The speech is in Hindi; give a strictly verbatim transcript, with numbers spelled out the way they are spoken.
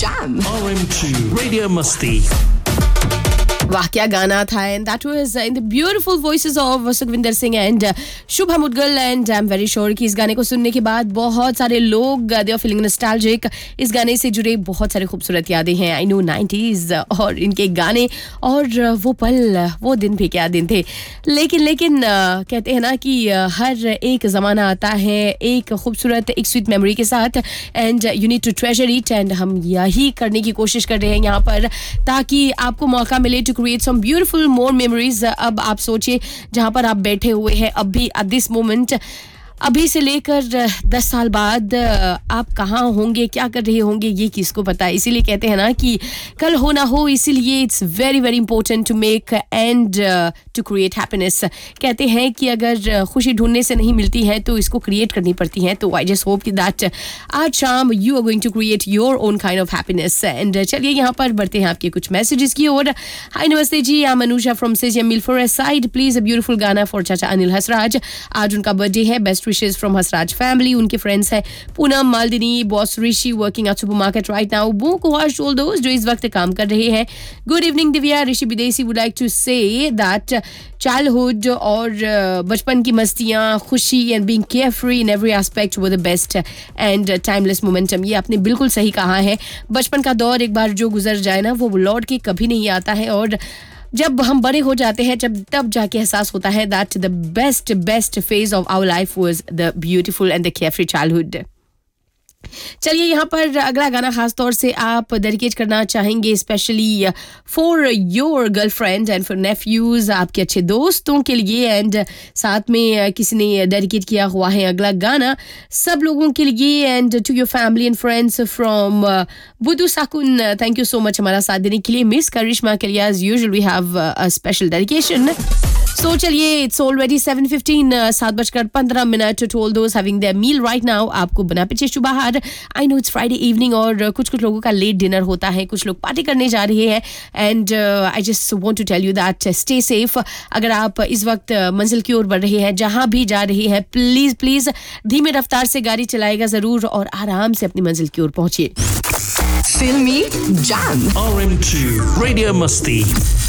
Jam. R M two Radio Musti. वाह क्या गाना था and that was in the beautiful voices of Sukhvinder Singh and Shubha Mudgal and I am very sure कि इस गाने को सुनने के बाद बहुत सारे लोग दे आर फीलिंग नॉस्टैल्जिक. इस गाने से जुड़े बहुत सारे खूबसूरत यादें हैं. आई नो नाइंटीज़ और इनके गाने और वो पल वो दिन भी क्या दिन थे. लेकिन लेकिन कहते हैं ना कि हर एक ज़माना आता है एक खूबसूरत एक स्वीट मेमोरी के साथ and you need to treasure it and हम यही करने की कोशिश कर रहे हैं यहाँ पर ताकि आपको मौका मिले to create some beautiful more memories. अब आप सोचिए जहां पर आप बैठे हुए हैं अभी एट दिस मोमेंट अभी से लेकर दस साल बाद आप कहाँ होंगे क्या कर रहे होंगे ये किसको पता है. इसीलिए कहते हैं ना कि कल हो ना हो इसीलिए it's very very important to make and to create happiness. कहते हैं कि अगर खुशी ढूंढने से नहीं मिलती है तो इसको क्रिएट करनी पड़ती है. तो आई जस्ट होप कि दैट आज शाम you are going to create your own kind of happiness. And चलिए यहाँ पर बढ़ते हैं आपके कुछ मैसेजेस की ओर. हाय नमस्ते जी, आई एम अनुषा फ्रॉम सिजिया मिलफोर साइड. प्लीज अ ब्यूटीफुल गाना फॉर चाचा अनिल हसराज. आज उनका बर्थडे है. Best wishes from Hasraj family. उनके फ्रेंड्स हैं Poonam, मालदिनी, boss Rishi working at supermarket right now. वो कोहाश ऑल दोस्त जो इस वक्त काम कर रहे हैं. Good evening Divya. ऋषि विदेशी would like to say that childhood और बचपन की मस्तियाँ, खुशी and being carefree in every aspect were the best and timeless momentum. ये आपने बिल्कुल सही कहा है. बचपन का दौर एक बार जो गुजर जाए ना वो लौट के कभी नहीं आता है और जब हम बड़े हो जाते हैं जब तब जाके एहसास होता है that the best best phase of our life was the beautiful and the carefree childhood. चलिए यहाँ पर अगला गाना खास तौर से आप डेडिकेट करना चाहेंगे specially for your girlfriend and for nephews, आपके अच्छे दोस्तों के लिए. एंड साथ में किसी ने डेडिकेट किया हुआ है अगला गाना सब लोगों के लिए and to your family and friends from बुदू साकुन. Thank you so much हमारा साथ देने के लिए. मिस करिश्मा के लिए as usual we have a special dedication. So चलिए इट्स ऑलरेडी सेवन फिफ्टीन, सात बजकर पंद्रह minute. To all those having their meal right now, आपको बना पीछे शुभाहार. I know it's Friday evening और कुछ कुछ लोगों का लेट डिनर होता है, कुछ लोग पार्टी करने जा रहे हैं and I just want to tell you that stay safe. अगर आप इस वक्त मंजिल की ओर बढ़ रहे हैं, जहां भी जा रहे हैं, प्लीज प्लीज धीमे रफ्तार से गाड़ी चलाएगा जरूर और आराम से अपनी मंजिल की ओर पहुंचिए. Filmy Jam. R M two Radio Musti.